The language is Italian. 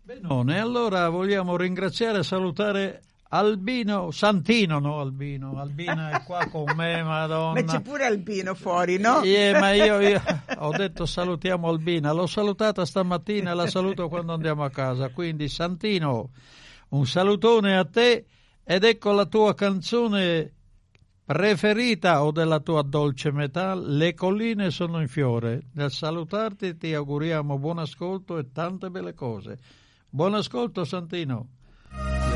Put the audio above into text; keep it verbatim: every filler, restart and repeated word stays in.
Benone, allora vogliamo ringraziare e salutare Albino Santino, no Albino, Albino è qua con me, madonna. Ma c'è pure Albino fuori, no? Yeah, ma io, io ho detto salutiamo Albina, l'ho salutata stamattina e la saluto quando andiamo a casa, quindi Santino, un salutone a te ed ecco la tua canzone preferita o della tua dolce metà, Le colline sono in fiore. Nel salutarti ti auguriamo buon ascolto e tante belle cose. Buon ascolto Santino.